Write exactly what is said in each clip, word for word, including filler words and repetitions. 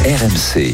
R M C.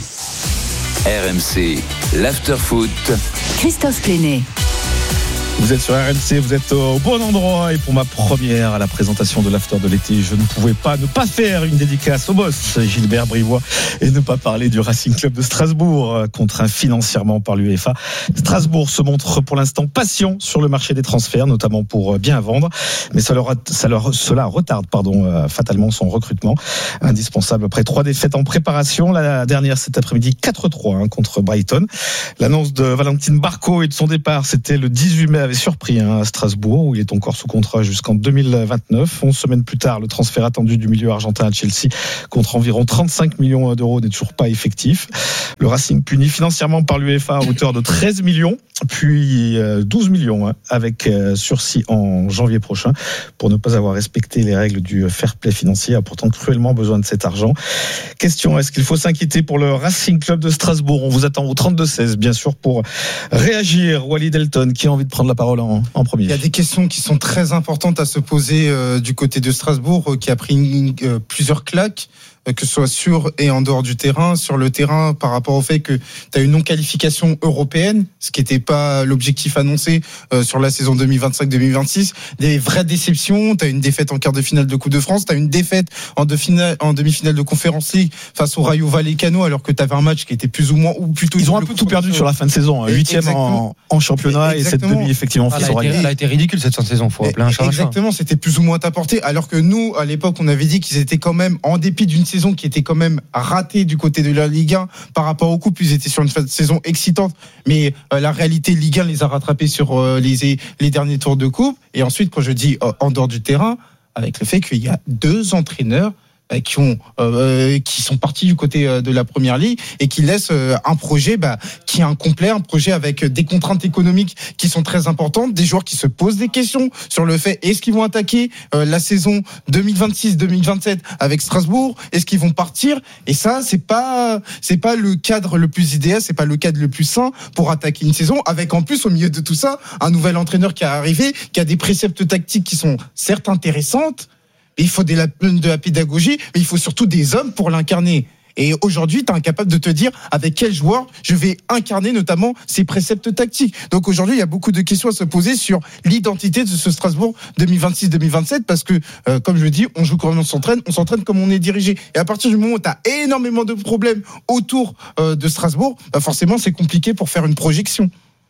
R M C, l'after-foot. Christophe Pléné. Vous êtes sur R M C, vous êtes au bon endroit. Et pour ma première à la présentation de l'after de l'été, je ne pouvais pas ne pas faire une dédicace au boss Gilbert Brivois et ne pas parler du Racing Club de Strasbourg, contraint financièrement par l'UEFA. Strasbourg se montre pour l'instant patient sur le marché des transferts, notamment pour bien vendre, mais ça leur, ça leur, cela retarde pardon, fatalement son recrutement indispensable après trois défaites en préparation. La dernière cet après-midi quatre trois hein, contre Brighton. L'annonce de Valentin Barco et de son départ, c'était le dix-huit mai avait surpris hein, à Strasbourg, où il est encore sous contrat jusqu'en deux mille vingt-neuf. onze semaines plus tard, le transfert attendu du milieu argentin à Chelsea contre environ trente-cinq millions d'euros n'est toujours pas effectif. Le Racing puni financièrement par l'UEFA à hauteur de treize millions, puis douze millions hein, avec sursis en janvier prochain pour ne pas avoir respecté les règles du fair play financier, a pourtant cruellement besoin de cet argent. Question, est-ce qu'il faut s'inquiéter pour le Racing Club de Strasbourg? On vous attend au trente-deux seize bien sûr pour réagir. Walid Elton, qui a envie de prendre la parole en, en premier? Il y a des questions qui sont très importantes à se poser euh, du côté de Strasbourg, euh, qui a pris une, euh, plusieurs claques, euh, que ce soit sur et en dehors du terrain. Sur le terrain, par rapport au fait que tu as une non-qualification européenne, ce qui n'était pas l'objectif annoncé euh, sur la saison deux mille vingt-cinq deux mille vingt-six. Des vraies déceptions. Tu as une défaite en quart de finale de Coupe de France, tu as une défaite en, de finale, en demi-finale de Conference League face au Rayo Vallecano, alors que tu avais un match qui était plus ou moins, ou plutôt ils ont un peu tout perdu sur la fin de saison, huitième en, en championnat. Exactement. Et cette demi effectivement ah, elle, a été, elle a été ridicule cette fin de saison, faut appeler un chat. Exactement, c'était plus ou moins à portée, alors que nous à l'époque on avait dit qu'ils étaient quand même, en dépit d'une saison qui était quand même ratée du côté de la Ligue un par rapport au coupe, ils étaient sur une fin de saison excitante, mais euh, la réalité Ligue un les a rattrapés sur euh, les, les derniers tours de coupe. Et ensuite quand je dis euh, en dehors du terrain, avec le fait qu'il y a deux entraîneurs qui ont euh, qui sont partis du côté de la première ligue et qui laissent euh, un projet bah, qui est incomplet, un projet avec des contraintes économiques qui sont très importantes, des joueurs qui se posent des questions sur le fait est-ce qu'ils vont attaquer euh, la saison deux mille vingt-six deux mille vingt-sept avec Strasbourg, est-ce qu'ils vont partir, et ça c'est pas c'est pas le cadre le plus idéal, c'est pas le cadre le plus sain pour attaquer une saison, avec en plus au milieu de tout ça un nouvel entraîneur qui est arrivé, qui a des préceptes tactiques qui sont certes intéressantes. Il faut de la, de la pédagogie, mais il faut surtout des hommes pour l'incarner. Et aujourd'hui, tu es incapable de te dire avec quel joueur je vais incarner notamment ces préceptes tactiques. Donc aujourd'hui, il y a beaucoup de questions à se poser sur l'identité de ce Strasbourg deux mille vingt-six deux mille vingt-sept, parce que, euh, comme je le dis, on joue comme on s'entraîne, on s'entraîne comme on est dirigé. Et à partir du moment où tu as énormément de problèmes autour euh, de Strasbourg, bah forcément, c'est compliqué pour faire une projection.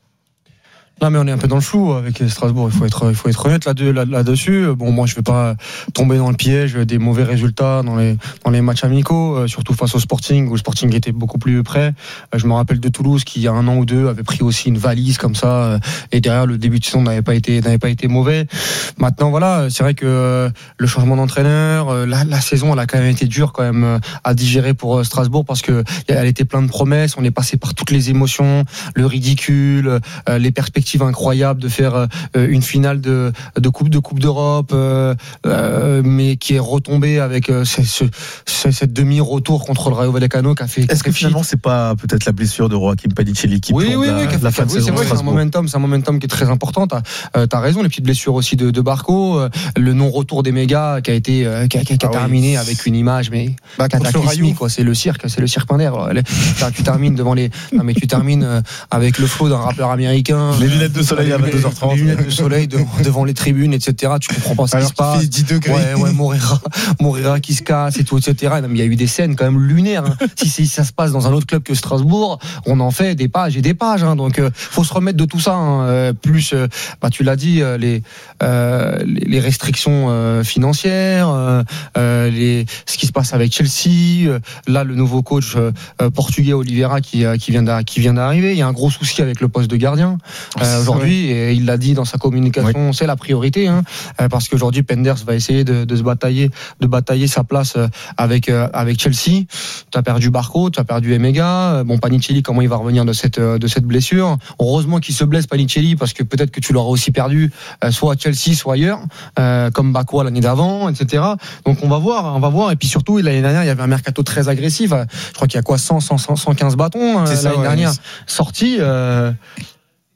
Non, mais on est un peu dans le flou avec Strasbourg. Il faut être, il faut être honnête là, là, là-dessus. Bon, moi, je vais pas tomber dans le piège des mauvais résultats dans les, dans les matchs amicaux, euh, surtout face au Sporting, où le Sporting était beaucoup plus près. Euh, je me rappelle de Toulouse, qui il y a un an ou deux avait pris aussi une valise comme ça, euh, et derrière le début de saison n'avait pas été, n'avait pas été mauvais. Maintenant, voilà, c'est vrai que euh, le changement d'entraîneur, euh, la, la saison, elle a quand même été dure quand même euh, à digérer pour euh, Strasbourg, parce que elle était pleine de promesses. On est passé par toutes les émotions, le ridicule, euh, les perspectives incroyable de faire euh, une finale de, de coupe de coupe d'Europe, euh, euh, mais qui est retombée avec euh, ce, ce, cette demi-retour contre le Rayo Vallecano qui a fait. Est-ce que finalement c'est pas peut-être la blessure de Joaquim Panicelli qui oui, plombe oui, la, oui, la fin de oui, saison? C'est vrai, c'est un momentum, c'est un momentum qui est très important. T'as, euh, t'as raison, les petites blessures aussi de, de Barco, euh, le non-retour des mégas qui a été, euh, qui a, qui a, qui a ah terminé oui. avec une image mais bah, cataclysmique, quoi. C'est le cirque, c'est le cirque Pinder. Tu termines devant les, non, mais tu termines euh, avec le flow d'un rappeur américain. Les lunettes de soleil à vingt-deux heures trente. Les lunettes de soleil devant, devant les tribunes, et cetera. Tu comprends pas ce alors qui se passe. Fait dix degrés. Ouais, ouais, Moreira, Moreira qui se casse et tout, et cetera. Il y a eu des scènes quand même lunaires. Hein. si, si ça se passe dans un autre club que Strasbourg, on en fait des pages et des pages. Hein. Donc, euh, faut se remettre de tout ça. Hein. Euh, plus, euh, bah, tu l'as dit, euh, les, euh, les restrictions euh, financières, euh, euh, les, ce qui se passe avec Chelsea. Euh, là, le nouveau coach euh, portugais Oliveira qui, euh, qui vient d'arriver, qui vient d'arriver. Il y a un gros souci avec le poste de gardien euh, aujourd'hui, et il l'a dit dans sa communication, oui. C'est la priorité, hein, parce qu'aujourd'hui Penders va essayer de, de se batailler, de batailler sa place avec euh, avec Chelsea. Tu as perdu Barco, tu as perdu Emega. Bon, Panicelli, comment il va revenir de cette de cette blessure? Heureusement qu'il se blesse, Panicelli, parce que peut-être que tu l'auras aussi perdu, euh, soit à Chelsea, soit ailleurs, euh, comme Bakwa l'année d'avant, et cetera. Donc on va voir, on va voir. Et puis surtout, l'année dernière, il y avait un mercato très agressif. Je crois qu'il y a quoi, cent, cent, cent quinze bâtons euh, l'année ça, ouais, dernière sortis. Euh,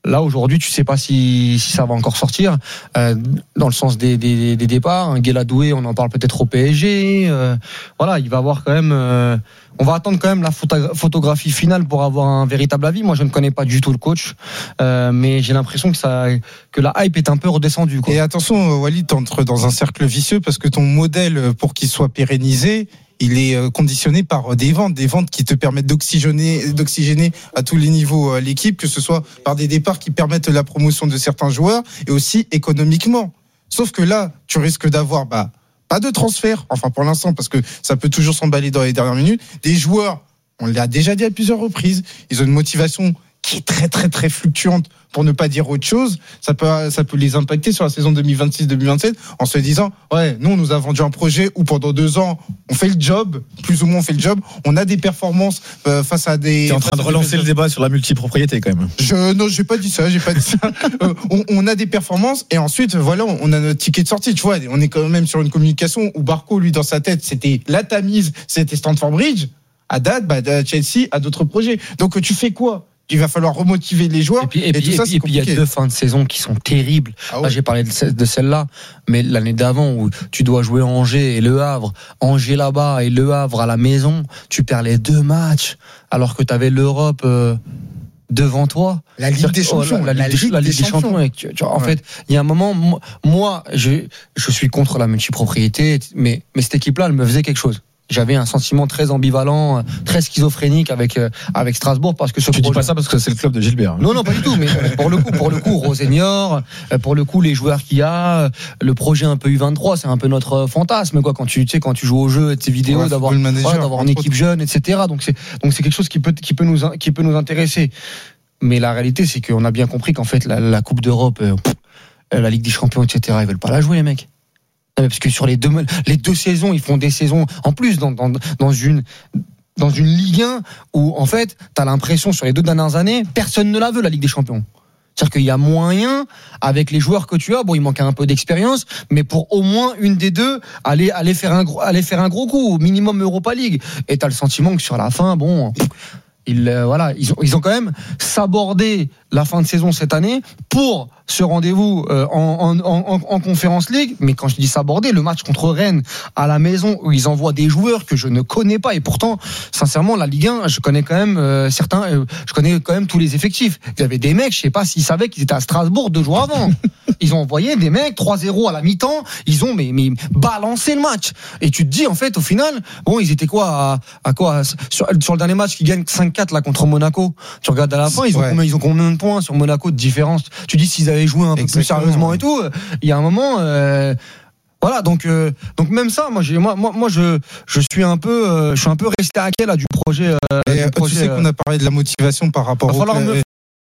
Là aujourd'hui, tu sais pas si, si ça va encore sortir euh, dans le sens des, des, des départs. Un Guéladoué, on en parle peut-être au P S G. Euh, voilà, il va avoir quand même. Euh, on va attendre quand même la photo- photographie finale pour avoir un véritable avis. Moi, je ne connais pas du tout le coach, euh, mais j'ai l'impression que ça, que la hype est un peu redescendue, quoi. Et attention, Walid, t'entres dans un cercle vicieux parce que ton modèle, pour qu'il soit pérennisé, il est conditionné par des ventes, des ventes qui te permettent d'oxygéner, d'oxygéner à tous les niveaux l'équipe, que ce soit par des départs qui permettent la promotion de certains joueurs et aussi économiquement. Sauf que là, tu risques d'avoir bah, pas de transfert, enfin pour l'instant, parce que ça peut toujours s'emballer dans les dernières minutes. Des joueurs, on l'a déjà dit à plusieurs reprises, ils ont une motivation qui est très très très fluctuante, pour ne pas dire autre chose. Ça peut ça peut les impacter sur la saison deux mille vingt-six deux mille vingt-sept en se disant ouais, nous on nous a vendu un projet où pendant deux ans on fait le job, plus ou moins on fait le job, on a des performances euh, face à des. T'es en train de relancer le débat sur la multipropriété quand même. Je non, j'ai pas dit ça, j'ai pas dit ça. euh, on, on a des performances et ensuite voilà, on a notre ticket de sortie. Tu vois, on est quand même sur une communication où Barco, lui, dans sa tête, c'était la Tamise, c'était Stamford Bridge. À date, bah, Chelsea a d'autres projets. Donc tu fais quoi? Il va falloir remotiver les joueurs. Et puis, et et puis, tout et ça, puis, c'est et puis il y a deux fins de saison qui sont terribles. Ah ouais. Là, j'ai parlé de, ce- de celle-là, mais l'année d'avant où tu dois jouer Angers et Le Havre, Angers là-bas et Le Havre à la maison, tu perds les deux matchs alors que tu avais l'Europe euh, devant toi. La Ligue des Champions. La, la Ligue, des, la Ligue des Champions. Et tu, tu vois, en Ouais. fait, il y a un moment, moi, moi je, je suis contre la multipropriété, mais, mais cette équipe-là, elle me faisait quelque chose. J'avais un sentiment très ambivalent, très schizophrénique avec euh, avec Strasbourg parce que ce Tu dis projet... pas ça parce que c'est le club de Gilbert. Non, non, pas du tout. Mais pour le coup, pour le coup, Rosenior, pour le coup, les joueurs qu'il y a, le projet un peu U vingt-trois, c'est un peu notre fantasme, quoi. Quand tu, tu sais, quand tu joues au jeu et tes vidéos, Ouais, d'avoir, Football Manager, voilà, d'avoir une entre équipe jeune, et cetera. Donc c'est, donc c'est quelque chose qui peut, qui peut nous, qui peut nous intéresser. Mais la réalité, c'est qu'on a bien compris qu'en fait, la, la Coupe d'Europe, euh, pff, la Ligue des Champions, et cetera, ils veulent pas la jouer, les mecs. Non, mais parce que sur les deux, les deux saisons, ils font des saisons en plus dans, dans, dans une, dans une Ligue un où, en fait, t'as l'impression sur les deux dernières années, personne ne la veut, la Ligue des Champions. C'est-à-dire qu'il y a moyen, avec les joueurs que tu as, bon, il manque un peu d'expérience, mais pour au moins une des deux, aller, aller faire un gros, aller faire un gros coup, au minimum Europa League. Et t'as le sentiment que sur la fin, bon, ils, euh, voilà, ils ont, ils ont quand même sabordé la fin de saison cette année pour ce rendez-vous euh, en, en, en, en Conference League. Mais quand je dis saborder, le match contre Rennes à la maison où ils envoient des joueurs que je ne connais pas, et pourtant, sincèrement, la Ligue un, je connais quand même euh, certains, euh, je connais quand même tous les effectifs. Il y avait des mecs, je sais pas s'ils savaient qu'ils étaient à Strasbourg deux jours avant. Ils ont envoyé des mecs trois zéro à la mi-temps, ils ont mais, mais balancé le match. Et tu te dis en fait au final, bon, ils étaient quoi à, à quoi à, sur, sur le dernier match qui gagne cinq quatre là contre Monaco. Tu regardes à la fin, ils ont Ouais. combien, ils ont combien de points sur Monaco de différence. Tu dis s'ils avaient joué un peu Exactement. plus sérieusement et tout, il y a un moment euh, voilà, donc euh, donc même ça, moi j'ai moi moi moi je je suis un peu euh, je suis un peu resté à quel là du projet euh, Et, du euh, projet, tu sais qu'on a parlé de la motivation par rapport va au falloir me-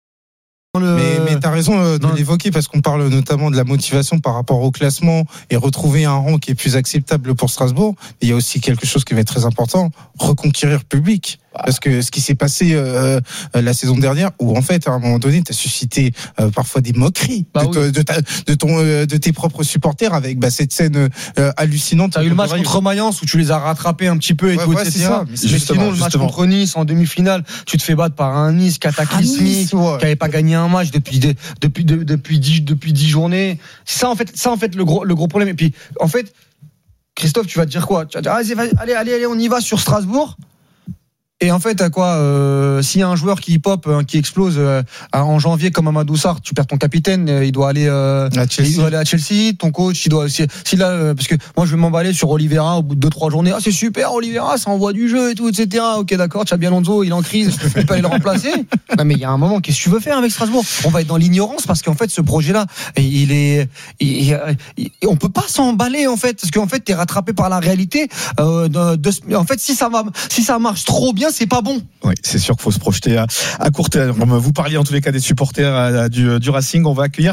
le- Mais, mais t'as raison euh, de Non. l'évoquer parce qu'on parle notamment de la motivation par rapport au classement et retrouver un rang qui est plus acceptable pour Strasbourg. Et il y a aussi quelque chose qui va être très important, reconquérir le public. Parce que ce qui s'est passé euh, euh, la saison dernière, où en fait à un moment donné, t'as suscité euh, parfois des moqueries Bah de, oui. te- de, ta- de ton euh, de tes propres supporters avec bah, cette scène euh, hallucinante. T'as eu le match contre Mayence où tu les as rattrapés un petit peu et Ouais, tout, ouais, c'est et cetera. ça. Mais Mais c'est justement, sinon, le match justement. contre Nice en demi-finale, tu te fais battre par un Nice Ah, cataclysmique, Nice, ouais. qui n'avait pas gagné un match depuis des- depuis de- depuis dix depuis dix journées. C'est ça en fait, ça en fait le gros le gros problème. Et puis en fait, Christophe, tu vas te dire quoi? Tu vas dire allez, vas-y, allez allez allez, on y va sur Strasbourg. Et en fait, à quoi euh, s'il y a un joueur qui pop, hein, qui explose euh, en janvier comme Amadou Sarr, tu perds ton capitaine, euh, il doit aller, euh, À Chelsea. il doit aller à Chelsea. Ton coach, il doit, si, si là, euh, parce que moi je vais m'emballer sur Oliveira au bout de deux trois journées. Ah c'est super, Oliveira, ça envoie du jeu et tout, et cetera. Ok d'accord, Xabi Alonso, il est en crise, il peut aller le remplacer. Non mais il y a un moment, qu'est-ce que tu veux faire avec Strasbourg? On va être dans l'ignorance parce qu'en fait ce projet-là, il est, il, il, il- on peut pas s'emballer en fait, parce qu'en fait t'es rattrapé par la réalité. Euh, de, de- en fait, si ça va, si ça marche trop bien, c'est pas bon. Oui, c'est sûr qu'il faut se projeter à, à court terme. Vous parliez en tous les cas des supporters à- à du, du Racing. On va accueillir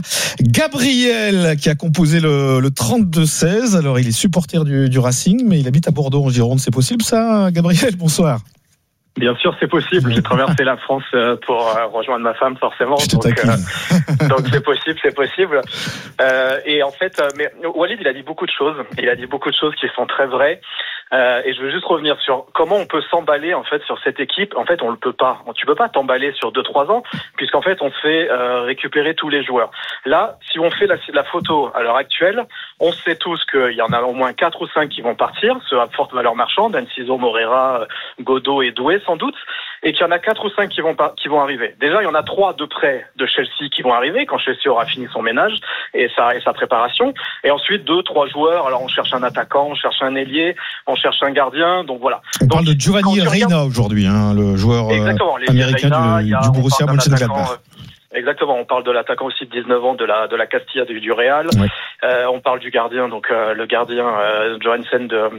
Gabriel qui a composé le, le trente-deux seize. Alors, il est supporter du, du Racing, mais il habite à Bordeaux en Gironde. C'est possible ça, Gabriel? Bonsoir. Bien sûr, c'est possible. J'ai traversé la France pour rejoindre ma femme, forcément. Je te donc, taquine. euh, donc c'est possible, c'est possible. Euh, et en fait, mais Walid, il a dit beaucoup de choses. Il a dit beaucoup de choses qui sont très vraies. Euh, et je veux juste revenir sur comment on peut s'emballer en fait sur cette équipe. En fait, on le peut pas. Tu peux pas t'emballer sur deux trois ans, puisqu'en fait, on se fait euh, récupérer tous les joueurs. Là, si on fait la, la photo à l'heure actuelle, on sait tous qu'il y en a au moins quatre ou cinq qui vont partir, ceux à forte valeur marchande, Enciso, Moreira, Godot et Doué sans doute, et qu'il y en a quatre ou cinq qui vont pas, qui vont arriver. Déjà, il y en a trois de près de Chelsea qui vont arriver quand Chelsea aura fini son ménage et sa et sa préparation. Et ensuite deux, trois joueurs. Alors on cherche un attaquant, on cherche un ailier, on cherche un gardien. Donc voilà. On donc, parle de Giovanni Reina regardes... aujourd'hui, hein, le joueur Exactement, les américain Reina, du, y a, du Borussia Mönchengladbach. Exactement, on parle de l'attaquant aussi de dix-neuf ans de la de la Castilla du, du Real. Ouais. Euh, on parle du gardien, donc euh, le gardien euh, Johansen de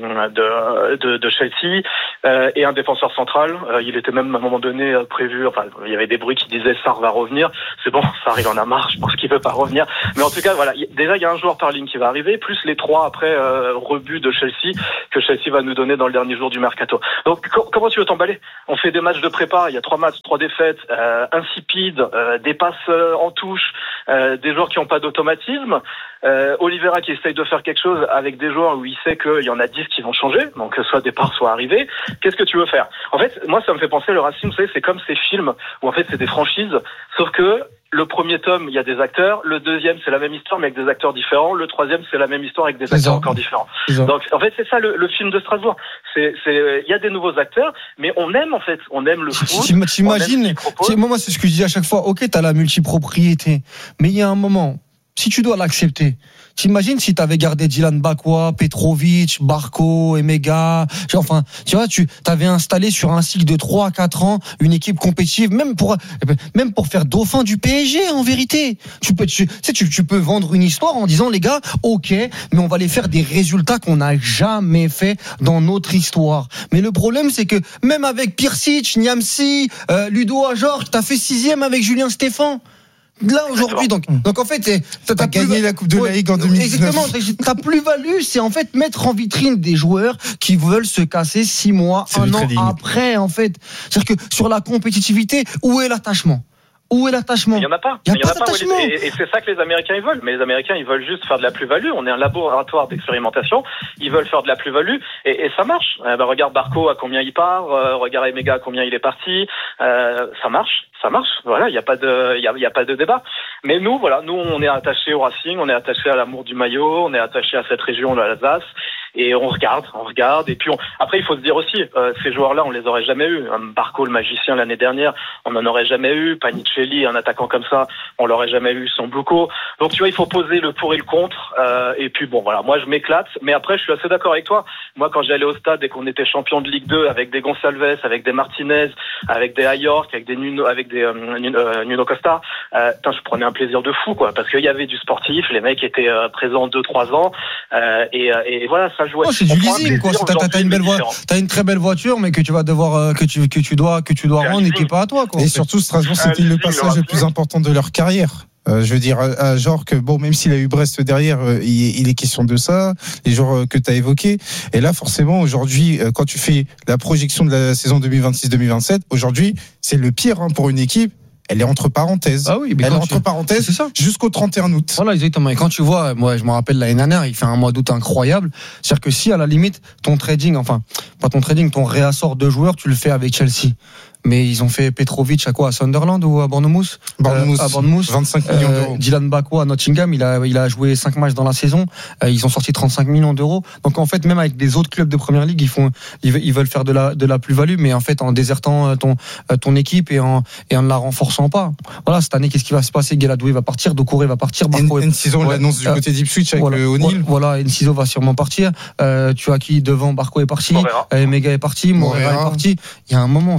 de de, de Chelsea euh, et un défenseur central. Euh, il était même à un moment donné prévu. Enfin, il y avait des bruits qui disaient Sarr va revenir. C'est bon, Sarr il en a marre. Je pense qu'il veut pas revenir. Mais en tout cas, voilà. Déjà, il y a un joueur par ligne qui va arriver, plus les trois après euh, rebuts de Chelsea que Chelsea va nous donner dans le dernier jour du mercato. Donc, co- comment tu veux t'emballer ? On fait des matchs de prépa. Il y a trois matchs, trois défaites, euh, insipides, euh, des passes en touche, euh, des joueurs qui n'ont pas d'automatisme. Euh, Oliveira qui essaye de faire quelque chose avec des joueurs où il sait qu'il y en a dix qui vont changer, donc soit départ, soit arrivée. Qu'est-ce que tu veux faire ? En fait, moi, ça me fait penser, le Racing, vous savez, c'est comme ces films où en fait c'est des franchises, sauf que le premier tome, il y a des acteurs. Le deuxième, c'est la même histoire, mais avec des acteurs différents. Le troisième, c'est la même histoire avec des acteurs Exactement. encore différents. Donc, en fait, c'est ça le, le film de Strasbourg. C'est, c'est, il y a des nouveaux acteurs, mais on aime en fait, on aime le foot. T'imagines, moi, moi, c'est ce que je dis à chaque fois. Ok, t'as la multipropriété, mais il y a un moment, si tu dois l'accepter. T'imagines si t'avais gardé Dylan Bakwa, Petrovic, Barco, Emega, enfin, tu vois, tu t'avais installé sur un cycle de trois à quatre ans une équipe compétitive, même pour même pour faire dauphin du P S G en vérité. Tu peux tu sais tu, tu peux vendre une histoire en disant les gars, OK, mais on va les faire des résultats qu'on n'a jamais fait dans notre histoire. Mais le problème c'est que même avec Pirsic, Niamsi, euh, Ludo Ajor, t'as fait sixième avec Julien Stéphan. Là aujourd'hui, donc donc en fait, t'as, t'as gagné plus... la Coupe de la Ligue en deux mille dix-neuf. Exactement. Ta plus-value, c'est en fait mettre en vitrine des joueurs qui veulent se casser six mois, c'est un an trading. Après, en fait. C'est-à-dire que sur la compétitivité, où est l'attachement ? Où est l'attachement ? Il n'y en a pas. Il n'y a, a, a pas d'attachement. Et, et c'est ça que les Américains ils veulent. Mais les Américains ils veulent juste faire de la plus-value. On est un laboratoire d'expérimentation. Ils veulent faire de la plus-value et, et ça marche. Euh, bah, regarde Barco à combien il part. Euh, regarde Emega à combien il est parti. Euh, ça marche. Ça marche. Voilà. Il n'y a pas de, il y a, il y a pas de débat. Mais nous, voilà, nous on est attachés au Racing. On est attachés à l'amour du maillot. On est attachés à cette région de l'Alsace. Et on regarde, on regarde. Et puis on... après, il faut se dire aussi, euh, ces joueurs-là, on les aurait jamais eus. Um, Barco, le magicien l'année dernière, on n'en aurait jamais eu. Panicelli, un attaquant comme ça, on l'aurait jamais eu sans Bluco. Donc tu vois, il faut poser le pour et le contre. Euh, et puis bon, voilà, moi je m'éclate. Mais après, je suis assez d'accord avec toi. Moi, quand j'allais au stade et qu'on était champion de Ligue deux avec des Gonçalves, avec des Martinez, avec des Ayork, avec des Nuno, avec des euh, Nuno Costa, euh, putain, je prenais un plaisir de fou, quoi, parce qu'il y avait du sportif. Les mecs étaient euh, présents deux, trois ans. Euh, et, et voilà. Ça jouait. Oh, c'est du leasing, quoi. T'as, t'as, t'as une belle voiture, t'as une très belle voiture, mais que tu vas devoir, euh, que tu, que tu dois, que tu dois rendre et qui est pas à toi, quoi. Et surtout, Strasbourg, c'était le passage le plus important de leur carrière. Euh, je veux dire, euh, genre que bon, même s'il a eu Brest derrière, euh, il, il est question de ça, les joueurs euh, que tu as évoqués. Et là, forcément, aujourd'hui, euh, quand tu fais la projection de la saison deux mille vingt-six deux mille vingt-sept, aujourd'hui, c'est le pire hein, pour une équipe. Elle est entre parenthèses. Ah oui, mais elle est tu... entre parenthèses c'est ça. Jusqu'au trente et un août. Voilà, exactement. Et quand tu vois, moi, je me rappelle l'année dernière, il fait un mois d'août incroyable. C'est-à-dire que si, à la limite, ton trading, enfin, pas ton trading, ton réassort de joueurs, tu le fais avec Chelsea. Mais ils ont fait Petrovic à quoi ? À Sunderland ou à Bournemouth ? Bournemouth. Euh, à Bournemouth. vingt-cinq millions d'euros. Euh, Dylan Bakwa à Nottingham, il a, il a joué cinq matchs dans la saison. Euh, ils ont sorti trente-cinq millions d'euros. Donc, en fait, même avec des autres clubs de première ligue, ils font, ils, ils veulent faire de la, de la plus-value, mais en fait, en désertant ton, ton équipe et en, et en ne la renforçant pas. Voilà, cette année, qu'est-ce qui va se passer ? Gueladoué va partir, Doucouré va partir, Barco. Enciso, ouais, l'annonce du euh, côté d'Ipswich avec voilà, le O'Neill. Voilà, Enciso va sûrement partir. Euh, tu as qui devant Barco est parti, euh, Mega est parti, Moreira est parti. Il y a un moment,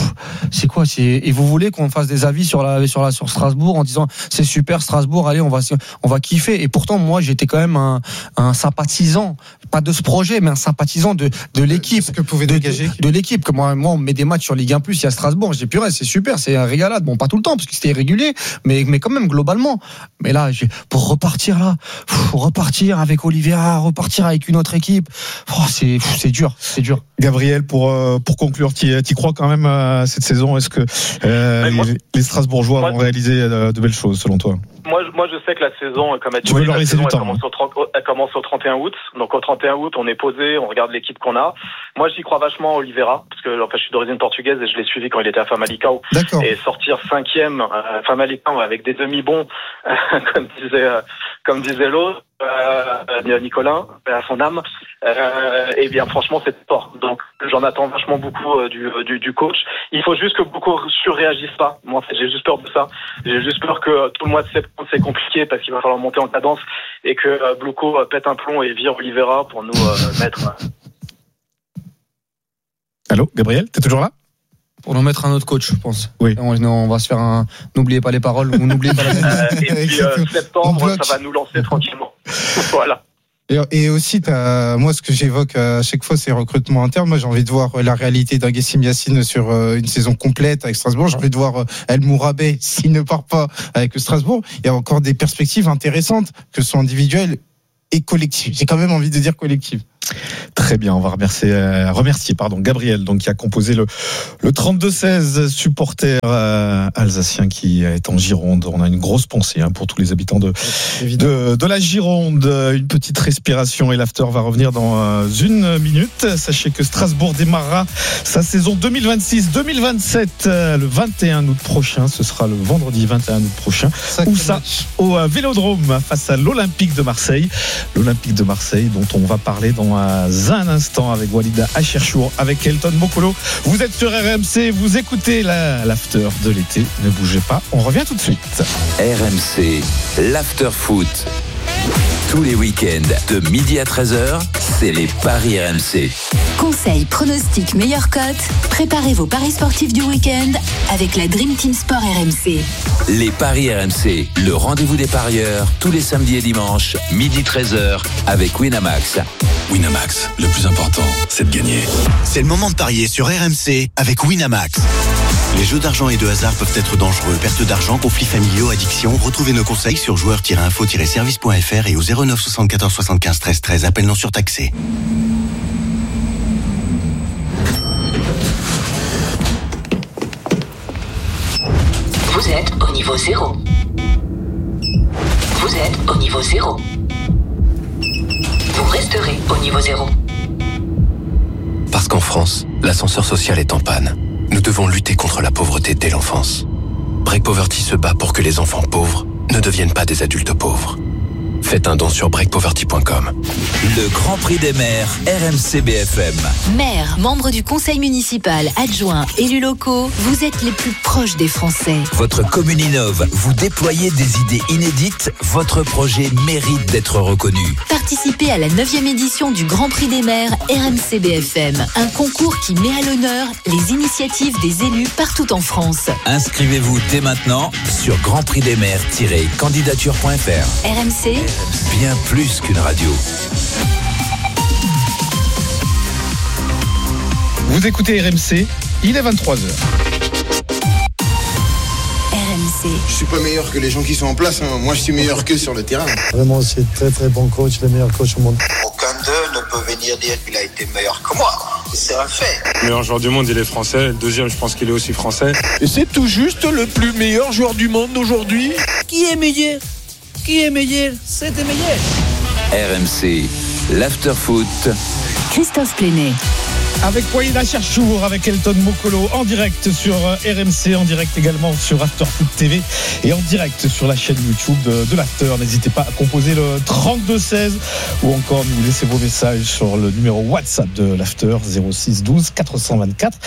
c'est quoi, c'est, et vous voulez qu'on fasse des avis sur la, sur la, sur Strasbourg en disant c'est super Strasbourg, allez, on va, on va kiffer. Et pourtant, moi, j'étais quand même un, un sympathisant, pas de ce projet, mais un sympathisant de, de l'équipe. Ce que pouvait dégager. De, de l'équipe. Comme moi, moi, on met des matchs sur Ligue un plus, il y a Strasbourg, je dis purée, c'est super, c'est un régalade. Bon, pas tout le temps, parce que c'était irrégulier, mais, mais quand même, globalement. Mais là, j'ai, pour repartir là, pff, repartir avec Oliveira, repartir avec une autre équipe, oh, c'est, pff, c'est dur, c'est dur. Gabriel, pour, euh, pour conclure, tu y crois quand même à cette saison? Est-ce que euh, moi, les, les Strasbourgeois moi, vont réaliser de, de belles choses, selon toi? Moi, moi, je sais que la saison, comme a dit, oui, la saison, elle, temps, commence au trente, elle commence au trente et un août. Donc, au trente et un août, on est posé, on regarde l'équipe qu'on a. Moi, j'y crois vachement, Oliveira, parce que, enfin, je suis d'origine portugaise et je l'ai suivi quand il était à Famalicão. D'accord. Et sortir cinquième, euh, Famalicão avec des demi-bons, euh, comme disait, euh, comme disait l'autre, euh, Nicolas, à son âme, euh, et bien, franchement, c'est fort. Donc, j'en attends vachement beaucoup euh, du, du, du coach. Il faut juste que beaucoup surréagissent pas. Moi, en fait, j'ai juste peur de ça. J'ai juste peur que tout le mois de septembre, c'est compliqué parce qu'il va falloir monter en cadence et que euh, Bluco euh, pète un plomb et vire Oliveira pour nous euh, mettre. Euh... Allô, Gabriel, t'es toujours là? Pour nous mettre un autre coach, je pense. Oui. On, on va se faire un. N'oubliez pas les paroles ou n'oubliez pas la euh, Et puis euh, septembre, ça va nous lancer tranquillement. Voilà. Et, et aussi, t'as, moi, ce que j'évoque à chaque fois, c'est recrutement interne. Moi, j'ai envie de voir la réalité d'Aguessim Yassine sur une saison complète avec Strasbourg. J'ai envie de voir El Mourabé s'il ne part pas avec Strasbourg. Il y a encore des perspectives intéressantes, que ce soit individuelles et collectives. J'ai quand même envie de dire collectives. Très bien, on va remercier, euh, remercier pardon, Gabriel, donc, qui a composé le, le trente-deux seize, supporter euh, alsacien qui est en Gironde. On a une grosse pensée hein, pour tous les habitants de, de, de la Gironde. Une petite respiration et l'after va revenir dans euh, une minute. Sachez que Strasbourg démarrera sa saison deux mille vingt-six deux mille vingt-sept euh, le vingt et un août prochain. Ce sera le vendredi vingt et un août prochain. Sacré Où ça match. Au euh, Vélodrome face à l'Olympique de Marseille. L'Olympique de Marseille dont on va parler dans un instant avec Walida Acherchour, avec Elton Mokolo. Vous êtes sur R M C, vous écoutez la, l'after de l'été. Ne bougez pas, on revient tout de suite. R M C, l'after foot. Tous les week-ends de midi à treize heures, c'est les paris R M C. Conseils, pronostics, meilleures cotes. Préparez vos paris sportifs du week-end avec la Dream Team Sport R M C. Les paris R M C, le rendez-vous des parieurs, tous les samedis et dimanches, midi treize heures, avec Winamax. Winamax, le plus important, c'est de gagner. C'est le moment de parier sur R M C avec Winamax. Les jeux d'argent et de hasard peuvent être dangereux. Perte d'argent, conflits familiaux, addiction. Retrouvez nos conseils sur joueurs tiret info tiret service point f r et au zéro neuf soixante-quatorze soixante-quinze treize treize. Appel non surtaxé. Vous êtes au niveau zéro. Vous êtes au niveau zéro. Vous resterez au niveau zéro. Parce qu'en France, l'ascenseur social est en panne. Nous devons lutter contre la pauvreté dès l'enfance. Break Poverty se bat pour que les enfants pauvres ne deviennent pas des adultes pauvres. Faites un don sur break poverty point com. Le Grand Prix des maires R M C B F M. Maire, membre du conseil municipal, adjoint, élus locaux, vous êtes les plus proches des Français. Votre commune innove, vous déployez des idées inédites, votre projet mérite d'être reconnu. Participez à la neuvième édition du Grand Prix des maires R M C B F M, un concours qui met à l'honneur les initiatives des élus partout en France. Inscrivez-vous dès maintenant sur grand prix des maires tiret candidature point f r. R M C, Bien plus qu'une radio. Vous écoutez R M C, il est vingt-trois heures. R M C. Je suis pas meilleur que les gens qui sont en place, hein. Moi je suis meilleur qu'eux sur le terrain. Vraiment, c'est très très bon coach, le meilleur coach au monde. Aucun d'eux ne peut venir dire qu'il a été meilleur que moi. C'est un fait. Le meilleur joueur du monde, il est français. Le deuxième, je pense qu'il est aussi français. Et c'est tout juste le plus meilleur joueur du monde d'aujourd'hui. Qui est meilleur? Qui est meilleur? C'était meilleur. R M C, l'after foot. Christophe Plenet. Avec Walida Acherchour, avec Elton Mokolo, en direct sur R M C, en direct également sur After Foot T V et en direct sur la chaîne YouTube de, de l'After. N'hésitez pas à composer le trente-deux seize ou encore nous laisser vos messages sur le numéro WhatsApp de l'After zéro six douze quatre cent vingt-quatre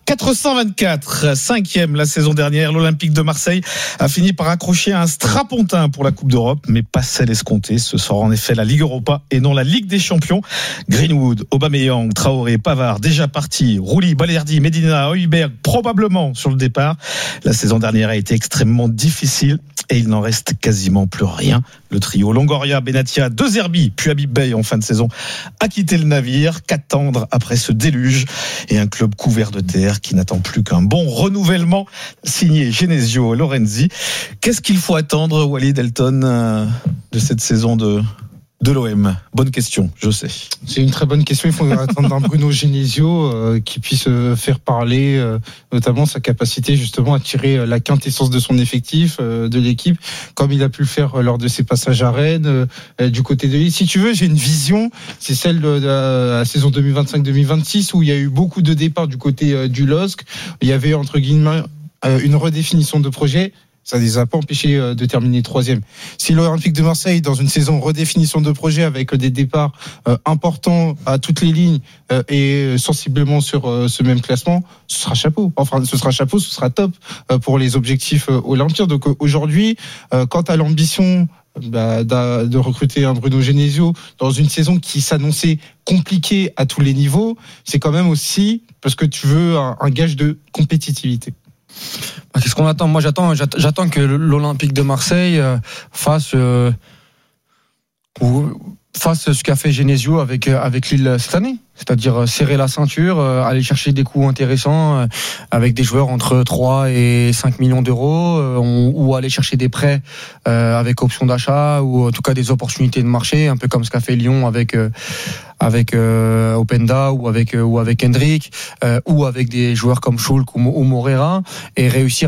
quatre cent vingt-quatre, cinquième la saison dernière, l'Olympique de Marseille a fini par accrocher un strapontin pour la Coupe d'Europe, mais pas celle escomptée. Ce sera en effet la Ligue Europa et non la Ligue des Champions. Greenwood, Aubameyang, Traoré, Pavard, déjà partis. Rouli, Balerdi, Medina, Højbjerg, probablement sur le départ. La saison dernière a été extrêmement difficile et il n'en reste quasiment plus rien. Le trio Longoria, Benatia, De Zerbi, puis Habib Beye en fin de saison a quitté le navire. Qu'attendre après ce déluge et un club couvert de terre qui n'attend plus qu'un bon renouvellement signé Genesio Lorenzi. Qu'est-ce qu'il faut attendre, Walid Elton, de cette saison de de l'O M? Bonne question, je sais. C'est une très bonne question. Il faut attendre un Bruno Genesio euh, qui puisse euh, faire parler, euh, notamment sa capacité justement à tirer euh, la quintessence de son effectif, euh, de l'équipe, comme il a pu le faire euh, lors de ses passages à Rennes, euh, du côté de Lille. Si tu veux, j'ai une vision, c'est celle de, de la, la saison deux mille vingt-cinq deux mille vingt-six où il y a eu beaucoup de départs du côté euh, du L O S C. Il y avait entre guillemets euh, une redéfinition de projet. Ça ne les a pas empêchés de terminer troisième. Si l'Olympique de Marseille, dans une saison redéfinition de projet avec des départs euh, importants à toutes les lignes euh, et sensiblement sur euh, ce même classement, ce sera chapeau. Enfin, ce sera chapeau, ce sera top euh, pour les objectifs euh, olympiques. Donc euh, aujourd'hui, euh, quant à l'ambition bah, de recruter un Bruno Genesio dans une saison qui s'annonçait compliquée à tous les niveaux, c'est quand même aussi parce que tu veux un, un gage de compétitivité. Qu'est-ce qu'on attend ? Moi, j'attends, j'attends que l'Olympique de Marseille fasse, euh, fasse ce qu'a fait Genesio avec avec Lille cette année, c'est-à-dire serrer la ceinture, aller chercher des coups intéressants avec des joueurs entre trois et cinq millions d'euros, ou aller chercher des prêts avec option d'achat, ou en tout cas des opportunités de marché, un peu comme ce qu'a fait Lyon avec avec euh, Openda ou avec euh, ou avec Hendrick, euh, ou avec des joueurs comme Schulk ou, ou Moreira, et réussir